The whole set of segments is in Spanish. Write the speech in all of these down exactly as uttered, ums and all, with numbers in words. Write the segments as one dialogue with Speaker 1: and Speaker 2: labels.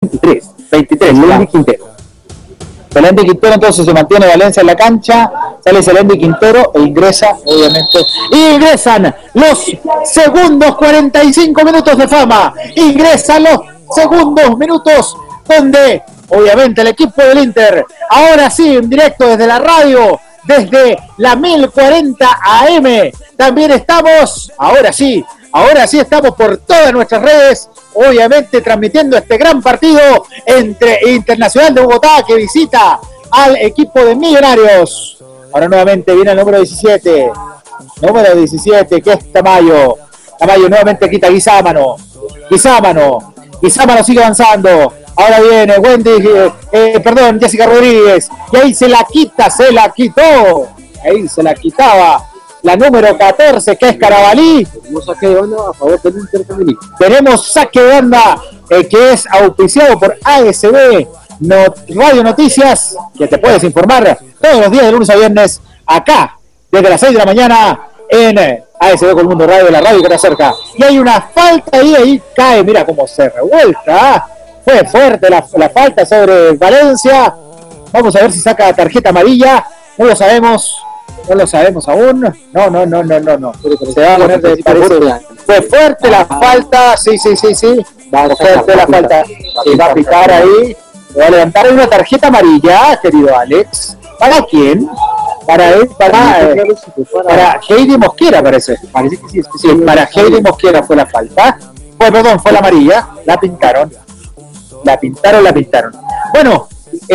Speaker 1: veintitrés.
Speaker 2: veintitrés,
Speaker 1: Selendi Quintero. Selendi Quintero entonces se mantiene Valencia en la cancha, sale Selendi Quintero e ingresa, obviamente, ingresan los segundos cuarenta y cinco minutos de fama, ingresan los segundos minutos donde, obviamente, el equipo del Inter, ahora sí, en directo desde la radio, desde la mil cuarenta A M, también estamos, ahora sí, ahora sí estamos por todas nuestras redes, obviamente transmitiendo este gran partido entre Internacional de Bogotá, que visita al equipo de Millonarios. Ahora nuevamente viene el número diecisiete, número diecisiete, que es Tamayo. Tamayo nuevamente quita Guizámano, Guizámano, Guizámano sigue avanzando. Ahora viene Wendy, eh, eh, perdón, Jessica Rodríguez, y ahí se la quita, se la quitó, ahí se la quitaba la número catorce, que es Carabalí.
Speaker 2: Tenemos saque de banda a favor del Inter femenino.
Speaker 1: Tenemos saque de banda, eh, que es auspiciado por A S B no, Radio Noticias, que te puedes informar todos los días de lunes a viernes, acá, desde las seis de la mañana, en A S B Colmundo Radio, la radio que te acerca. Y hay una falta ahí, ahí cae, mira cómo se revuelta. Fue fuerte la, la falta sobre Valencia. Vamos a ver si saca tarjeta amarilla. No lo sabemos. No lo sabemos aún. No, no, no, no, no, no. Se va a poner de parece. Fue fuerte la falta. Sí, sí, sí, sí. Fue fuerte la falta. Se va a pitar ahí. Se va a levantar una tarjeta amarilla, querido Alex. ¿Para quién? Para él, para, eh, para Heidi Mosquera, parece. Parece que sí. Sí, para Heidi Mosquera fue la falta. Pues perdón, fue la amarilla. La pintaron. La pintaron, la pintaron. Bueno,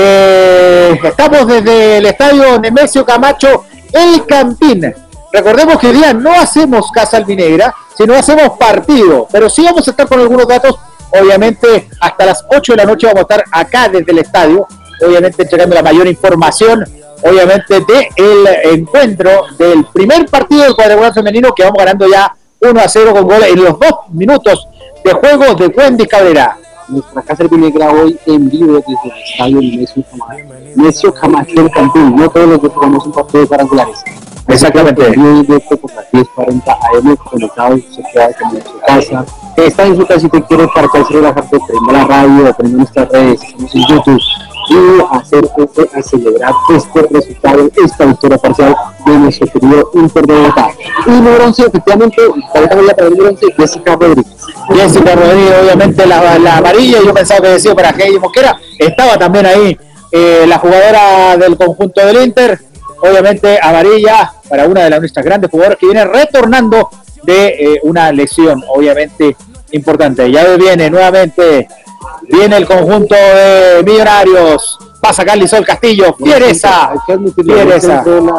Speaker 1: eh, estamos desde el estadio Nemesio Camacho, El Campín. Recordemos que hoy día no hacemos Casa Albinegra, sino hacemos partido. Pero sí vamos a estar con algunos datos. Obviamente, hasta las ocho de la noche vamos a estar acá desde el estadio. Obviamente, entregando la mayor información. Obviamente, del encuentro del primer partido del cuadrangular femenino, que vamos ganando ya uno a cero con goles en los dos minutos de juego de Wendy Cabrera.
Speaker 2: Nuestra Casa Albinegra hoy en vivo desde el estadio Nemesio Camacho, Nemesio Camacho del Campín. No todos los que jugamos un partido de cuadrangulares.
Speaker 1: Exactamente.
Speaker 2: Muy directo por las diez cuarenta A M, conectados, se queda en su casa. Está en su casa y te quiere para que se relajarte, prenda la radio, prenda nuestras redes, estamos en YouTube. Y hacer este, a celebrar este resultado, esta victoria parcial de nuestro querido Inter de Bogotá. Y número once, efectivamente, para el número once, Jessica Rodríguez.
Speaker 1: Jessica Rodríguez, obviamente la, la amarilla, yo pensaba que decía para Heidi Mosquera, estaba también ahí eh, la jugadora del conjunto del Inter, obviamente amarilla para una de las nuestras grandes jugadoras que viene retornando de eh, una lesión, obviamente importante. Ya viene nuevamente, viene el conjunto de Millonarios, pasa Carly Sol Castillo, Fiereza, Fiereza,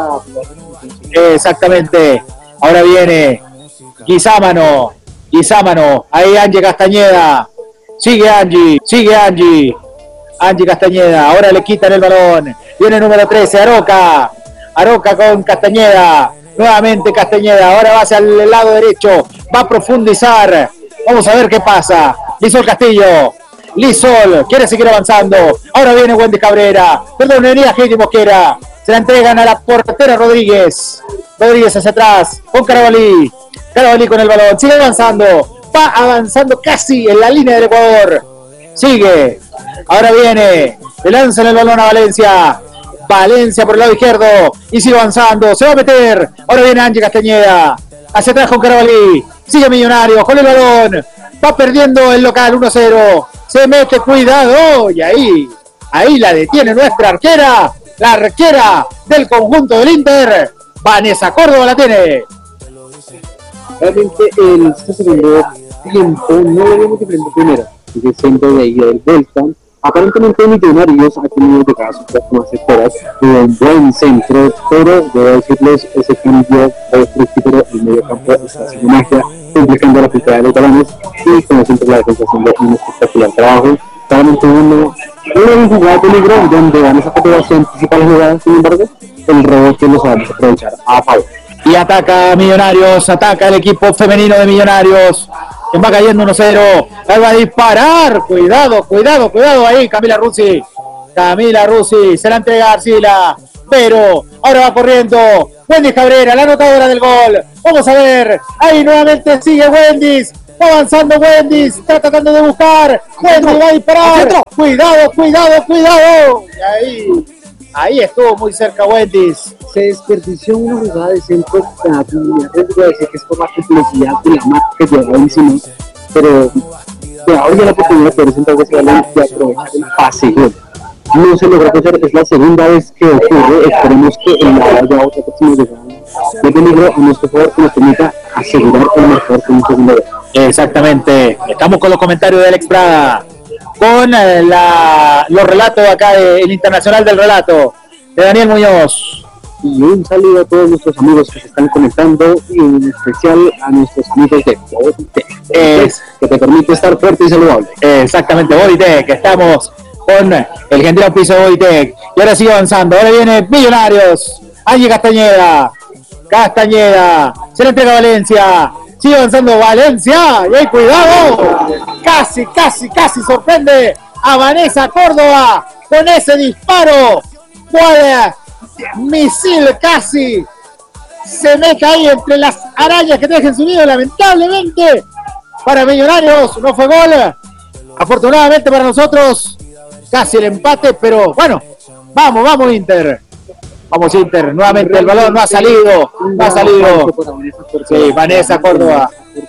Speaker 1: exactamente, ahora viene Guizámano, Guizámano, ahí Angie Castañeda, sigue Angie, sigue Angie, Angie Castañeda, ahora le quitan el balón, viene el número trece, Aroca, Aroca con Castañeda, nuevamente Castañeda, ahora va hacia el lado derecho, va a profundizar, vamos a ver qué pasa, Lisol Castillo, Lisol, quiere seguir avanzando, ahora viene Wendy Cabrera, perdón, venía Heidi Mosquera, se la entregan a la portera Rodríguez, Rodríguez hacia atrás, con Carabalí, Carabalí con el balón, sigue avanzando, va avanzando casi en la línea del Ecuador, sigue, ahora viene, le lanzan el balón a Valencia, Valencia por el lado izquierdo, y sigue avanzando, se va a meter, ahora viene Angie Castañeda, hacia atrás con Carabalí, sigue Millonarios con el balón, va perdiendo el local uno a cero, se mete, cuidado, y ahí, ahí la detiene nuestra arquera, la arquera del conjunto del Inter, Vanessa Córdoba la tiene.
Speaker 2: Realmente el segundo tiempo no lo vemos diferente primero, sigue siendo de ida del vuelta. Aparentemente Millonarios ha tenido de caso como sectoras de un buen centro, pero debo decirles, ese cambio de fructífero en el medio campo está haciendo magia, complicando la punta de los balones y como siempre la defensa haciendo un espectacular trabajo. Claramente uno, una jugada de peligro donde Vanessa Córdoba se anticipa la jugada, sin embargo, el rebote lo sabemos aprovechar a favor.
Speaker 1: Y ataca Millonarios, ataca el equipo femenino de Millonarios, que va cayendo uno cero, va a disparar, cuidado, cuidado, cuidado ahí, Camila Rusi, Camila Rusi, se la entrega a Arcila, pero ahora va corriendo, Wendy Cabrera, la anotadora del gol, vamos a ver, ahí nuevamente sigue Wendy, Va avanzando Wendy, está tratando de buscar. Wendy va a disparar. Cuidado, cuidado, cuidado. Y ahí, ahí estuvo muy cerca Wendy.
Speaker 2: Se desperdició una jugada de centro. Voy a decir que es por la complejidad de la marca que llevaba encima. Pero ahora ya la oportunidad de poder sentar ese balón y aprovechar el pase gol. No se logró hacer, es la segunda vez que ocurre. Esperemos que en la haya otra próxima jugada de peligro a nuestro favor que nos permita asegurar el marcador con un segundo.
Speaker 1: Exactamente, estamos con los comentarios de Alex Prada, con eh, la, los relatos acá del Internacional del Relato de Daniel Muñoz.
Speaker 2: Y un saludo a todos nuestros amigos que se están conectando y en especial a nuestros amigos de Bodytech, es, que te permite estar fuerte y saludable.
Speaker 1: Exactamente, Bodytech, estamos con el gentil piso de Bodytech y ahora sigue avanzando, ahora viene Millonarios, Angie Castañeda, Castañeda, se le entrega a Valencia, sigue avanzando Valencia, y hay cuidado, casi, casi, casi sorprende a Vanessa Córdoba con ese disparo, cual misil casi se mete ahí entre las arañas que dejen su nido, lamentablemente para Millonarios no fue gol, afortunadamente para nosotros casi el empate, pero bueno, vamos, vamos Inter. Vamos Inter, nuevamente el balón no ha salido, no ha salido. Sí, Vanessa Córdoba,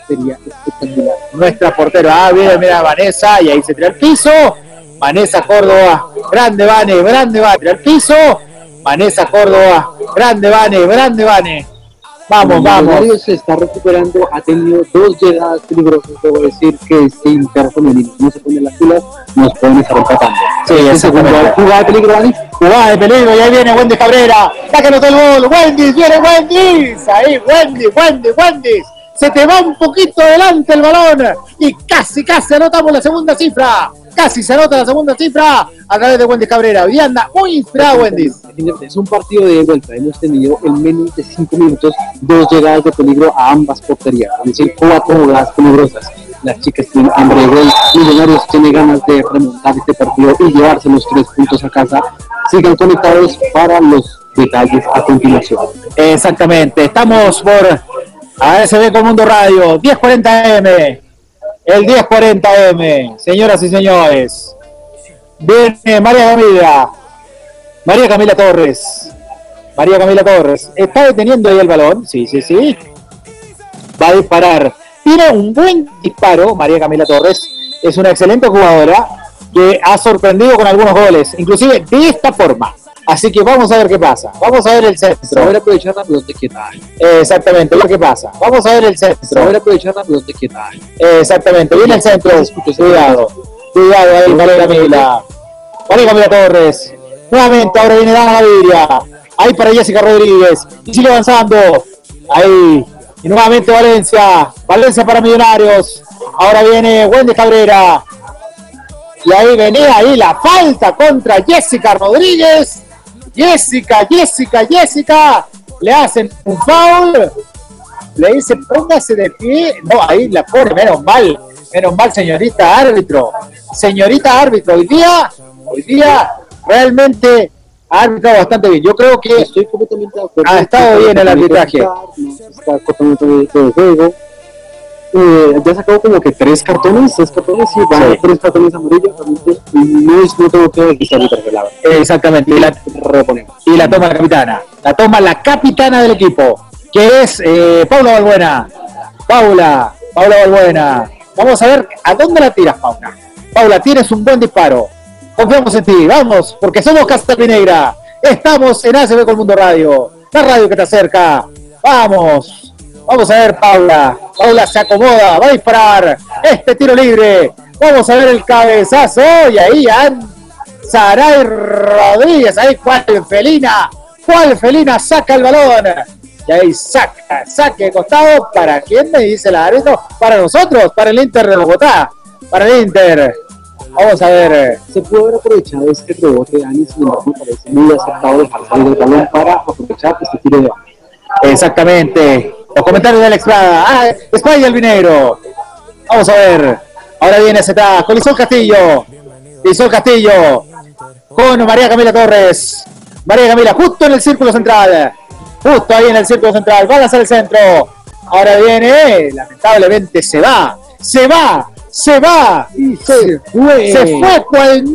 Speaker 1: nuestra portera. Ah, bien, mira Vanessa, y ahí se tira al piso. Vanessa Córdoba, grande Vane, grande Vane, tira al piso. Vanessa Córdoba, grande Vane, grande Vane. Vamos, vamos.
Speaker 2: Mario se está recuperando, ha tenido dos llegadas peligrosas. Debo decir que este Inter femenino no se pone las pilas, nos pueden estar empatando.
Speaker 1: Sí, es jugada, jugada de peligro, Dani. Jugada de peligro, y ahí viene Wendy Cabrera. Sáquenlo todo el gol. Wendy, viene Wendy. Ahí, Wendy, Wendy, Wendy. Se te va un poquito adelante el balón. Y casi, casi anotamos la segunda cifra. Casi se anota la segunda cifra a través de Wendy Cabrera. Hoy anda muy inspirada Wendy.
Speaker 2: Es un partido de vuelta. Hemos tenido en menos de cinco minutos dos llegadas de peligro a ambas porterías. Es decir, cuatro jugadas peligrosas. Las chicas tienen hambre de gol. Millonarios tiene ganas de remontar este partido y llevarse los tres puntos a casa. Sigan conectados para los detalles a continuación.
Speaker 1: Exactamente. Estamos por A S B con Mundo Radio. diez cuarenta eme. El diez cuarenta eme, señoras y señores. Viene María Camila. María Camila Torres. María Camila Torres. Está deteniendo ahí el balón. Sí, sí, sí. Va a disparar. Tiene un buen disparo, María Camila Torres. Es una excelente jugadora que ha sorprendido con algunos goles. Inclusive de esta forma. Así que vamos a ver qué pasa. Vamos a ver el centro.
Speaker 2: Saber aprovechar la pelota quieta.
Speaker 1: Exactamente, lo que pasa. Vamos a ver el centro.
Speaker 2: Saber aprovechar la pelota quieta.
Speaker 1: Exactamente, viene el centro. Cuidado. Cuidado ahí, María Camila. María Camila Torres. Nuevamente, ahora viene Dana Gaviria. Ahí para Jessica Rodríguez. Y sigue avanzando. Ahí. Y nuevamente Valencia. Valencia para Millonarios. Ahora viene Wendy Cabrera. Y ahí venía ahí la falta contra Jessica Rodríguez. Jessica, Jessica, Jessica. Le hacen un foul. Le dice, póngase de pie. No, ahí la pone, menos mal. Menos mal, señorita árbitro. Señorita árbitro, hoy día, hoy día realmente ha arbitrado bastante bien. Yo creo que
Speaker 2: estoy completamente de acuerdo.
Speaker 1: Ha estado bien el arbitraje.
Speaker 2: Está completamente de juego. Eh, ya sacado como que tres cartones, tres cartones y van sí. tres cartones amarillos. No es no tengo que quitar el tercer lado.
Speaker 1: Exactamente. Y la reponemos. Y la toma la capitana. La toma la capitana del equipo, que es eh, Paula Balbuena. Paula, Paula Balbuena. Vamos a ver a dónde la tiras, Paula. Paula, tienes un buen disparo. Confiamos en ti, vamos, porque somos Castapinegra. Estamos en A S B con Mundo Radio, la radio que te acerca. Vamos, vamos a ver, Paula. Paula se acomoda, va a disparar este tiro libre. Vamos a ver el cabezazo. Y ahí Saray Rodríguez, ahí cuál felina, cuál felina saca el balón. Y ahí saca, saque de costado. ¿Para quién me dice el árbitro? Para nosotros, para el Inter de Bogotá. Para el Inter. Vamos a ver.
Speaker 2: Se pudo haber aprovechado este rebote de Dani, sin embargo, me parece muy acertado dejar salir el balón para aprovechar este tiro de Dani.
Speaker 1: Exactamente. Los comentarios de Alex Prada. Ah, Spy Albinegro. Vamos a ver. Ahora viene Z con Lisol Castillo. Lisol Castillo. Con María Camila Torres. María Camila justo en el círculo central. Justo ahí en el círculo central. Va a lanzar el centro. Ahora viene. Lamentablemente se va. se va, se va,
Speaker 2: y se fue.
Speaker 1: se fue cual